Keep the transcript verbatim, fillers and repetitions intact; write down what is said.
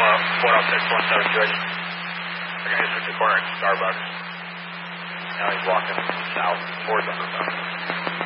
uh, one oh six one seven Georgia. They're going to switch the corner at Starbucks. Now he's walking south towards Upper Mountain.